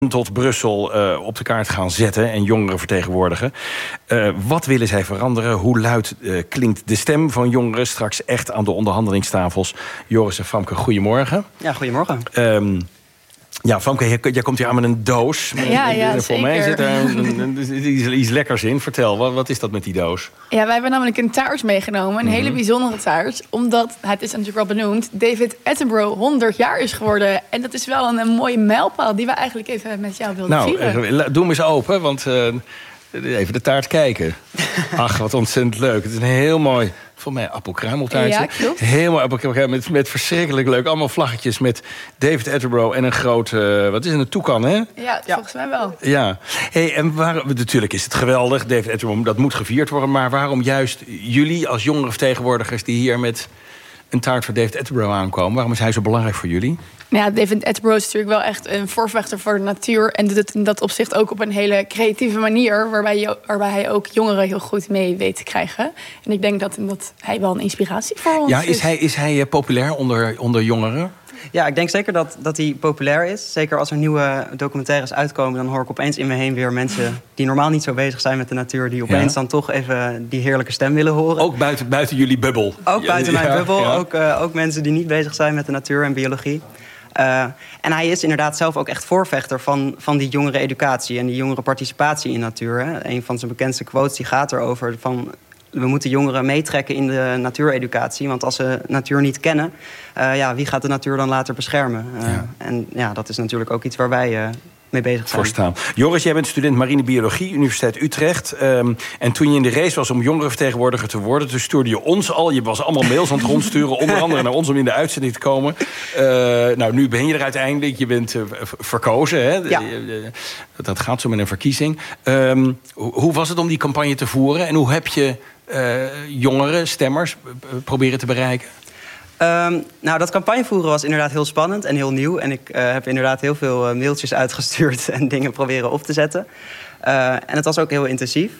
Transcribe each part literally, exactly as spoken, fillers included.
tot Brussel uh, op de kaart gaan zetten en jongeren vertegenwoordigen. Uh, wat willen zij veranderen? Hoe luid uh, klinkt de stem van jongeren straks echt aan de onderhandelingstafels? Joris en Famke, goedemorgen. Ja, goedemorgen. Um, Ja, Famke, jij, jij komt hier aan met een doos. Ja, ja, Voor zeker. mij zit er een, een, iets, iets lekkers in. Vertel, wat, wat is dat met die doos? Ja, wij hebben namelijk een taart meegenomen. Een mm-hmm. hele bijzondere taart. Omdat, het is natuurlijk wel benoemd, David Attenborough honderd jaar is geworden. En dat is wel een, een mooie mijlpaal die we eigenlijk even met jou wilden nou, vieren. Nou, doe hem eens open, want uh, even de taart kijken. Ach, wat ontzettend leuk. Het is een heel mooi... Voor mij appelkruimeltaartje. Ja, klopt. Helemaal appelkruimel met, met verschrikkelijk leuk. Allemaal vlaggetjes met David Attenborough en een groot... Uh, wat is het, een toekan, hè? Ja, ja, volgens mij wel. Ja. Hey, en waar, natuurlijk is het geweldig. David Attenborough, dat moet gevierd worden. Maar waarom juist jullie als jongere vertegenwoordigers... die hier met een taart voor David Attenborough aankomen... waarom is hij zo belangrijk voor jullie? Ja, David Attenborough is natuurlijk wel echt een voorvechter voor de natuur. En doet het in dat opzicht ook op een hele creatieve manier. Waarbij, je, waarbij hij ook jongeren heel goed mee weet te krijgen. En ik denk dat, dat hij wel een inspiratie voor ons ja, is. Is hij, is hij populair onder, onder jongeren? Ja, ik denk zeker dat, dat hij populair is. Zeker als er nieuwe documentaires uitkomen... dan hoor ik opeens in me heen weer mensen... die normaal niet zo bezig zijn met de natuur... die opeens ja. dan toch even die heerlijke stem willen horen. Ook buiten, buiten jullie bubbel? Ook buiten ja, mijn bubbel. Ja. Ook, uh, ook mensen die niet bezig zijn met de natuur en biologie. Uh, en hij is inderdaad zelf ook echt voorvechter van, van die jongere educatie... en die jongere participatie in natuur. Hè. Een van zijn bekendste quotes die gaat erover... van we moeten jongeren meetrekken in de natuureducatie. Want als ze natuur niet kennen... Uh, ja, wie gaat de natuur dan later beschermen? Uh, ja. En ja, dat is natuurlijk ook iets waar wij... Uh, mee bezig zijn. Voorstaan. Joris, jij bent student marine biologie, Universiteit Utrecht. Um, en toen je in de race was om jongerenvertegenwoordiger te worden... toen stuurde je ons al, je was allemaal mails aan het rondsturen... onder andere naar ons om in de uitzending te komen. Uh, nou, nu ben je er uiteindelijk. Je bent uh, verkozen. Hè? Ja. Dat gaat zo met een verkiezing. Um, hoe was het om die campagne te voeren? En hoe heb je uh, jongeren, stemmers, proberen te bereiken? Um, nou, dat campagnevoeren was inderdaad heel spannend en heel nieuw. En ik uh, heb inderdaad heel veel uh, mailtjes uitgestuurd en dingen proberen op te zetten. Uh, en het was ook heel intensief.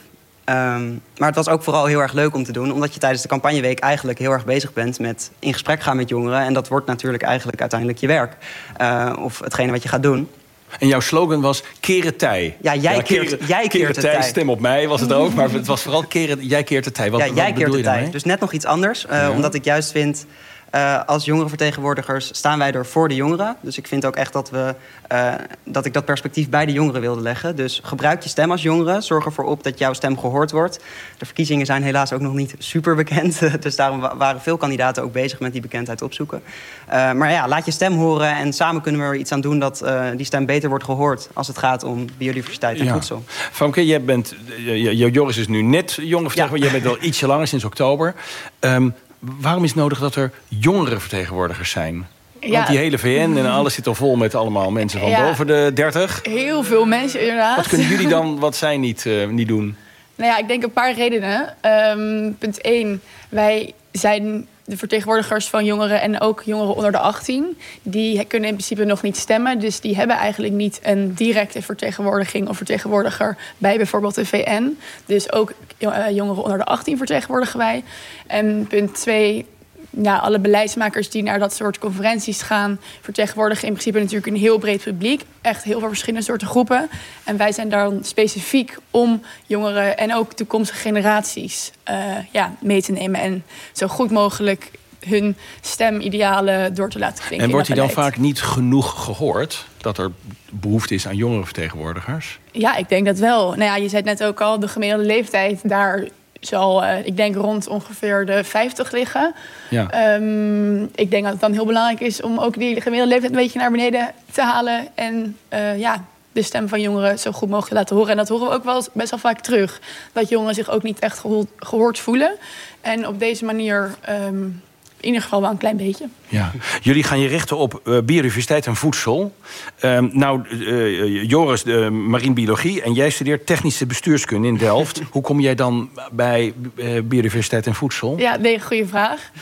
Um, maar het was ook vooral heel erg leuk om te doen... omdat je tijdens de campagneweek eigenlijk heel erg bezig bent... met in gesprek gaan met jongeren. En dat wordt natuurlijk eigenlijk uiteindelijk je werk. Uh, of hetgene wat je gaat doen. En jouw slogan was keren tij. Ja, jij ja, keert, keert, jij keert de tij. Stem op mij was het ook, maar het was vooral keren, jij keert de tij. Wat, ja, wat jij keert de tij. daarmee? Dus net nog iets anders. Uh, ja. Omdat ik juist vind... Uh, als jongerenvertegenwoordigers staan wij er voor de jongeren. Dus ik vind ook echt dat, we, uh, dat ik dat perspectief bij de jongeren wilde leggen. Dus gebruik je stem als jongeren. Zorg ervoor op dat jouw stem gehoord wordt. De verkiezingen zijn helaas ook nog niet super bekend. Dus daarom waren veel kandidaten ook bezig met die bekendheid opzoeken. Uh, maar ja, laat je stem horen. En samen kunnen we er iets aan doen dat uh, die stem beter wordt gehoord... als het gaat om biodiversiteit en ja. voedsel. Famke, jij bent, Joris is nu net jongerenvertegenwoordiger. Ja. Jij bent al ietsje langer, sinds oktober. Um, Waarom is het nodig dat er jongerenvertegenwoordigers zijn? Ja. Want die hele V N en alles zit al vol met allemaal mensen van ja. boven de dertig. Heel veel mensen, inderdaad. Wat kunnen jullie dan, wat zij niet, uh, niet doen? Nou ja, ik denk een paar redenen. Um, punt één, wij zijn de vertegenwoordigers van jongeren en ook jongeren onder de achttien. Die kunnen in principe nog niet stemmen. Dus die hebben eigenlijk niet een directe vertegenwoordiging of vertegenwoordiger bij bijvoorbeeld de V N. Dus ook uh, jongeren onder de achttien vertegenwoordigen wij. En punt twee, ja, alle beleidsmakers die naar dat soort conferenties gaan... vertegenwoordigen in principe natuurlijk een heel breed publiek. Echt heel veel verschillende soorten groepen. En wij zijn daar dan specifiek om jongeren en ook toekomstige generaties uh, ja, mee te nemen... en zo goed mogelijk hun stemidealen door te laten klinken. En wordt die dan vaak niet genoeg gehoord? Dat er behoefte is aan jongerenvertegenwoordigers? Ja, ik denk dat wel. Nou ja, je zei het net ook al, de gemiddelde leeftijd daar... zal, uh, ik denk, rond ongeveer de vijftig liggen. Ja. Um, ik denk dat het dan heel belangrijk is... om ook die gemiddelde leeftijd een beetje naar beneden te halen... en uh, ja, de stem van jongeren zo goed mogelijk laten horen. En dat horen we ook wel best wel vaak terug. Dat jongeren zich ook niet echt gehoord, gehoord voelen. En op deze manier... Um, in ieder geval wel een klein beetje. Ja. Jullie gaan je richten op uh, biodiversiteit en voedsel. Um, nou, uh, Joris, uh, marine biologie... en jij studeert technische bestuurskunde in Delft. Hoe kom jij dan bij uh, biodiversiteit en voedsel? Ja, nee, goede vraag.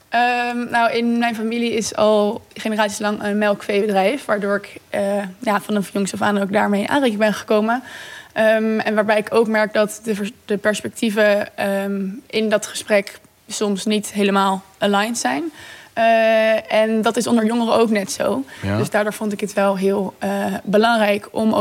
Um, nou, in mijn familie is al generaties lang een melkveebedrijf... waardoor ik uh, ja, vanaf jongs af aan ook daarmee in aanraking ben gekomen... Um, en waarbij ik ook merk dat de, de perspectieven um, in dat gesprek... soms niet helemaal aligned zijn. Uh, en dat is onder jongeren ook net zo. Ja. Dus daardoor vond ik het wel heel uh, belangrijk om ook